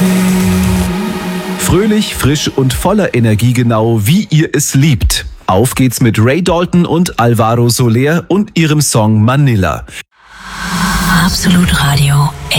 Fröhlich, frisch und voller Energie, genau wie ihr es liebt. Auf geht's mit Ray Dalton und Alvaro Soler und ihrem Song Manila. Absolut Radio.